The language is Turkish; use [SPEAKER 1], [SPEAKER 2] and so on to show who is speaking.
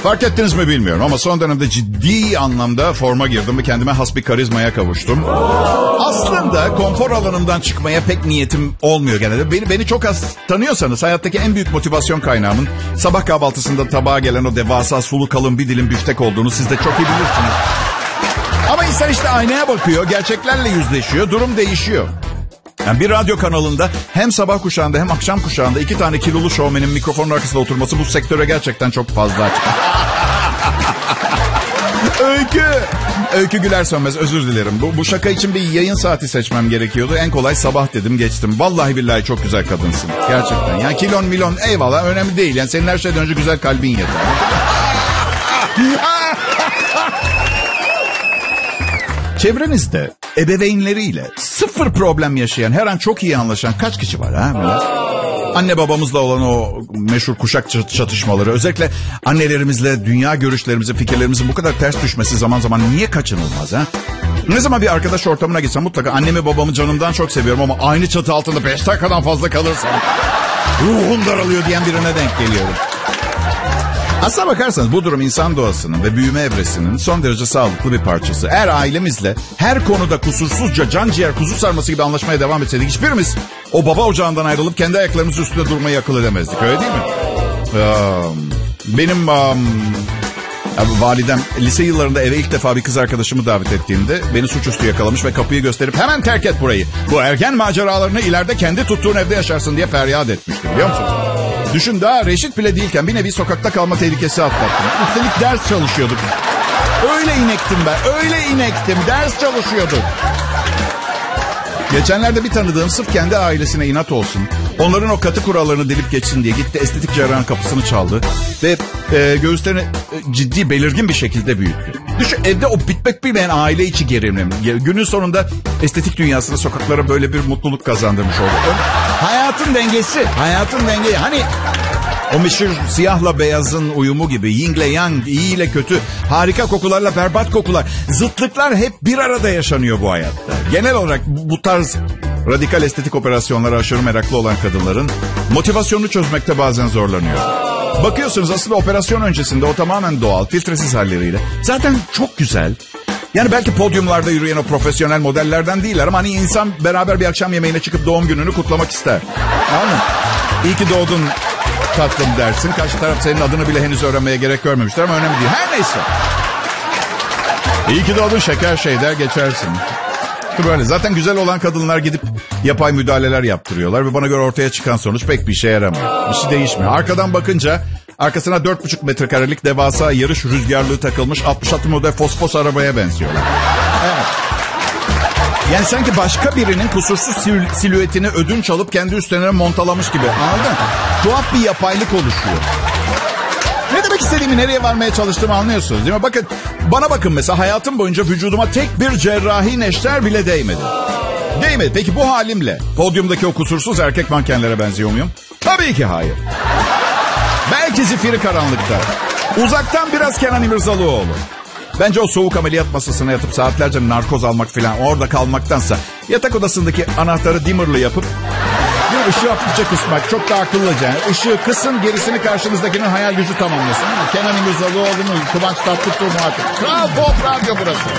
[SPEAKER 1] Fark ettiniz mi bilmiyorum ama son dönemde ciddi anlamda forma girdim ve kendime has bir karizmaya kavuştum. Aslında konfor alanımdan çıkmaya pek niyetim olmuyor genelde. Beni çok az tanıyorsanız hayattaki en büyük motivasyon kaynağımın sabah kahvaltısında tabağa gelen o devasa sulu kalın bir dilim büftek olduğunu siz de çok iyi bilirsiniz. Ama insan işte aynaya bakıyor, gerçeklerle yüzleşiyor, durum değişiyor. Yani bir radyo kanalında hem sabah kuşağında hem akşam kuşağında 2 tane kilolu şovmenin mikrofonun arkasında oturması bu sektöre gerçekten çok fazla açık. Öykü Güler Sönmez, özür dilerim. Bu şaka için bir yayın saati seçmem gerekiyordu. En kolay sabah dedim, geçtim. Vallahi billahi çok güzel kadınsın. Gerçekten. Yani kilon milon eyvallah önemli değil. Yani senin her şeyden önce güzel kalbin yeter. Çevrenizde ebeveynleriyle sıfır problem yaşayan, her an çok iyi anlaşan kaç kişi var ha? Anne babamızla olan o meşhur kuşak çatışmaları, özellikle annelerimizle dünya görüşlerimizin, fikirlerimizin bu kadar ters düşmesi zaman zaman niye kaçınılmaz ha? Ne zaman bir arkadaş ortamına gitsem mutlaka annemi babamı canımdan çok seviyorum ama aynı çatı altında 5 dakikadan fazla kalırsam ruhum daralıyor diyen birine denk geliyorum. Aslına bakarsanız bu durum insan doğasının ve büyüme evresinin son derece sağlıklı bir parçası. Eğer ailemizle her konuda kusursuzca can ciğer kuzu sarması gibi anlaşmaya devam etseydik hiçbirimiz o baba ocağından ayrılıp kendi ayaklarımızın üstünde durmayı akıl edemezdik, öyle değil mi? Benim validem lise yıllarında eve ilk defa bir kız arkadaşımı davet ettiğimde beni suçüstü yakalamış ve kapıyı gösterip hemen terk et burayı. Bu ergen maceralarını ileride kendi tuttuğun evde yaşarsın diye feryat etmişti, biliyor musunuz? Düşün, daha reşit bile değilken bir nevi sokakta kalma tehlikesi atlattım. Üstelik ders çalışıyorduk. Öyle inektim ben, öyle inektim. Ders çalışıyorduk. Geçenlerde bir tanıdığım sırf kendi ailesine inat olsun, onların o katı kurallarını delip geçsin diye gitti estetik cerrahın kapısını çaldı ve göğüslerini ciddi belirgin bir şekilde büyüttü. Düşün, evde o bitmek bilmeyen aile içi gerilim. Günün sonunda estetik dünyasına, sokaklara böyle bir mutluluk kazandırmış oldu. Hayatın dengesi. Hani o meşhur siyahla beyazın uyumu gibi, yin ile yang, iyi ile kötü, harika kokularla berbat kokular, zıtlıklar hep bir arada yaşanıyor bu hayatta. Genel olarak bu tarz radikal estetik operasyonlara aşırı meraklı olan kadınların motivasyonunu çözmekte bazen zorlanıyor. Bakıyorsunuz aslında operasyon öncesinde o tamamen doğal, filtresiz halleriyle zaten çok güzel. Yani belki podyumlarda yürüyen o profesyonel modellerden değiller ama hani insan beraber bir akşam yemeğine çıkıp doğum gününü kutlamak ister. Anladın mı? İyi ki doğdun tatlım dersin. Karşı taraf senin adını bile henüz öğrenmeye gerek görmemiştir ama önemli değil. Her neyse. İyi ki doğdun şeker şey der geçersin. Böyle. Zaten güzel olan kadınlar gidip yapay müdahaleler yaptırıyorlar ve bana göre ortaya çıkan sonuç pek bir işe yaramıyor. Bir şey değişmiyor. Arkadan bakınca arkasına 4,5 metrekarelik devasa yarış rüzgarlığı takılmış 66 model fosfos arabaya benziyorlar. Evet. Yani sanki başka birinin kusursuz silüetini ödünç alıp kendi üstlerine montalamış gibi. Anladın mı? Tuhaf bir yapaylık oluşuyor. Ne demek istediğimi, nereye varmaya çalıştığımı anlıyorsunuz değil mi? Bakın, bana bakın mesela, hayatım boyunca vücuduma tek bir cerrahi neşter bile değmedi. Değmedi. Peki bu halimle podyumdaki o kusursuz erkek mankenlere benziyor muyum? Tabii ki hayır. Belki zifiri karanlıkta. Uzaktan biraz Kenan İmirzalıoğlu. Bence o soğuk ameliyat masasına yatıp saatlerce narkoz almak falan, orada kalmaktansa yatak odasındaki anahtarı dimmerlı yapıp bir ışığı hafifçe kısmak çok daha akıllıca. Işığı kısın, gerisini karşınızdakinin hayal gücü tamamlasın. Kenan İmirzalıoğlu'nun, Kıvanç Tatlıtuğ muhakkak. Kral Pop Radyo burası.